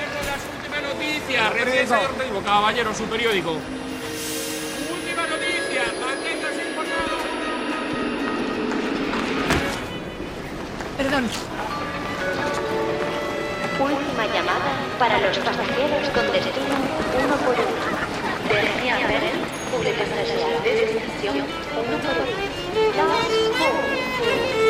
Las últimas noticias. Recién señor Teibo, caballero, su periódico. Últimas noticias. Manténgase informado. Perdón. Última llamada para los pasajeros con destino 1 por 1. Desea ver pública de destinación 1 por 1.